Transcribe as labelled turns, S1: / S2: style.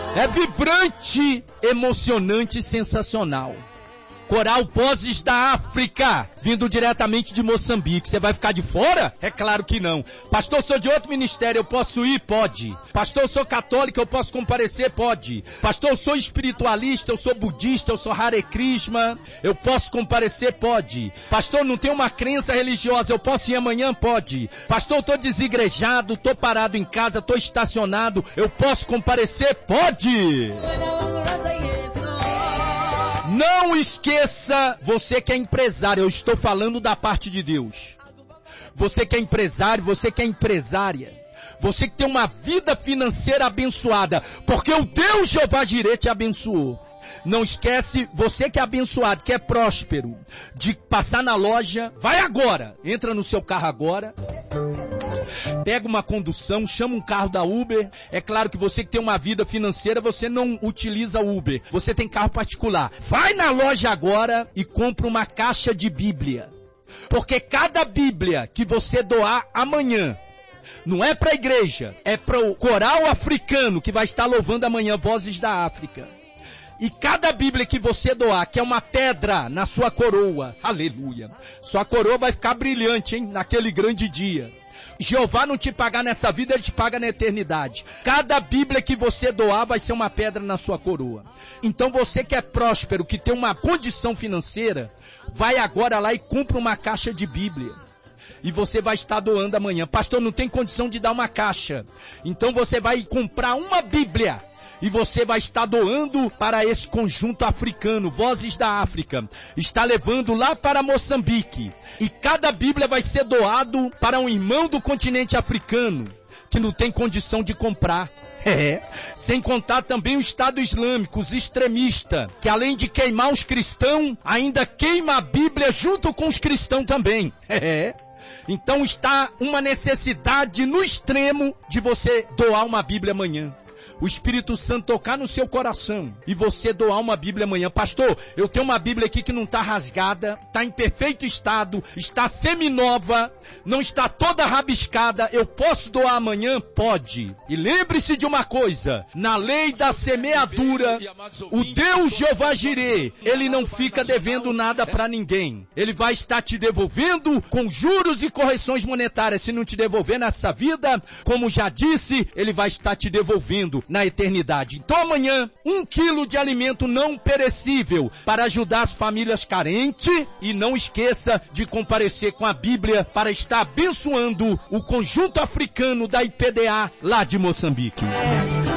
S1: É vibrante, emocionante e sensacional. Coral Vozes da África, vindo diretamente de Moçambique. Você vai ficar de fora? É claro que não. Pastor, sou de outro ministério, eu posso ir? Pode. Pastor, sou católico, eu posso comparecer? Pode. Pastor, sou espiritualista, eu sou budista, eu sou Hare Krishna, eu posso comparecer? Pode. Pastor, não tenho uma crença religiosa, eu posso ir amanhã? Pode. Pastor, estou desigrejado, estou parado em casa, estou estacionado, eu posso comparecer? Pode. Não esqueça, você que é empresário, eu estou falando da parte de Deus. Você que é empresário, você que é empresária, você que tem uma vida financeira abençoada, porque o Deus Jeová Jireh te abençoou. Não esquece, você que é abençoado, que é próspero, de passar na loja, vai agora, entra no seu carro agora, pega uma condução, chama um carro da Uber. É claro que você que tem uma vida financeira, você não utiliza Uber, você tem carro particular. Vai na loja agora e compra uma caixa de Bíblia, porque cada Bíblia que você doar amanhã, não é para a igreja, é para o coral africano que vai estar louvando amanhã Vozes da África. E cada Bíblia que você doar, que é uma pedra na sua coroa, aleluia, sua coroa vai ficar brilhante, hein, naquele grande dia. Jeová não te pagar nessa vida, Ele te paga na eternidade. Cada Bíblia que você doar vai ser uma pedra na sua coroa. Então você que é próspero, que tem uma condição financeira, vai agora lá e compra uma caixa de Bíblia. E você vai estar doando amanhã. Pastor, não tem condição de dar uma caixa. Então você vai comprar uma Bíblia. E você vai estar doando para esse conjunto africano, Vozes da África. Está levando lá para Moçambique. E cada Bíblia vai ser doado para um irmão do continente africano, que não tem condição de comprar. Sem contar também o Estado Islâmico, os extremistas, que além de queimar os cristãos, ainda queima a Bíblia junto com os cristãos também. Então está uma necessidade no extremo de você doar uma Bíblia amanhã. O Espírito Santo tocar no seu coração e você doar uma Bíblia amanhã. Pastor, eu tenho uma Bíblia aqui que não está rasgada, está em perfeito estado, está seminova, não está toda rabiscada, eu posso doar amanhã? Pode. E lembre-se de uma coisa, na lei da semeadura, o Deus Jeová Jireh, Ele não fica devendo nada para ninguém. Ele vai estar te devolvendo com juros e correções monetárias. Se não te devolver nessa vida, como já disse, Ele vai estar te devolvendo na eternidade. Então amanhã, 1 quilo de alimento não perecível para ajudar as famílias carentes, e não esqueça de comparecer com a Bíblia para estar abençoando o conjunto africano da IPDA lá de Moçambique.